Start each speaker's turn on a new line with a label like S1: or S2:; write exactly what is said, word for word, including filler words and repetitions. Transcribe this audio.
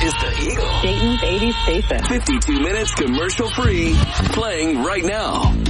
S1: is the Eagle.
S2: Dayton's eighties station.
S1: fifty-two minutes commercial free. Playing right now.